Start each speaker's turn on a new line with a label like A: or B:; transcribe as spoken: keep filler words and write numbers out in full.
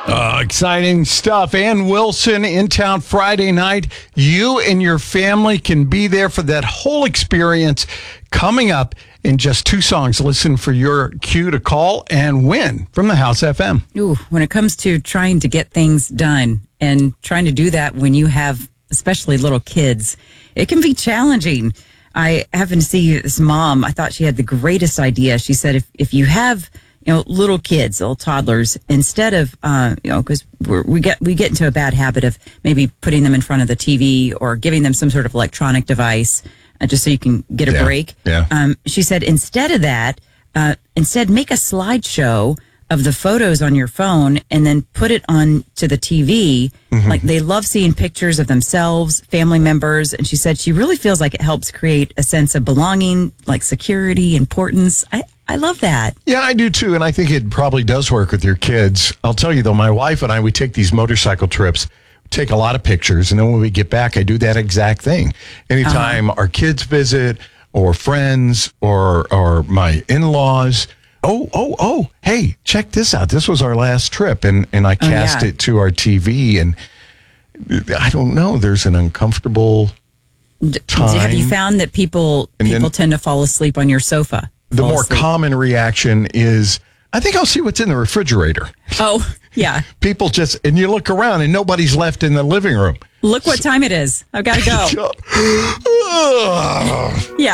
A: Uh, exciting stuff. Ann Wilson in town Friday night. You and your family can be there for that whole experience coming up in just two songs. Listen for your cue to call and win from the House F M.
B: Ooh, when it comes to trying to get things done and trying to do that when you have especially little kids, it can be challenging. I happened to see this mom. I thought she had the greatest idea. She said, if, if you have you know, little kids, little toddlers, instead of, uh, you know, because we get we get into a bad habit of maybe putting them in front of the T V or giving them some sort of electronic device uh, just so you can get a
A: yeah.
B: break.
A: Yeah.
B: Um, she said, instead of that, uh, instead make a slideshow of the photos on your phone and then put it on to the T V. Mm-hmm. Like, they love seeing pictures of themselves, family members. And she said she really feels like it helps create a sense of belonging, like security, importance. I, I love that.
A: Yeah, I do too. And I think it probably does work with your kids. I'll tell you though, my wife and I, we take these motorcycle trips, take a lot of pictures. And then when we get back, I do that exact thing. Anytime uh-huh. our kids visit or friends or, or my in-laws, Oh, oh, oh, hey, check this out. This was our last trip. And, and I cast
B: oh, yeah.
A: it to our T V. And I don't know, there's an uncomfortable time.
B: Have you found that people
A: and
B: people tend to fall asleep on your sofa?
A: The more
B: asleep.
A: common reaction is, I think I'll see what's in the refrigerator.
B: Oh, yeah.
A: People just, and you look around and nobody's left in the living room.
B: Look what time it is. I've got to go.
A: Yeah.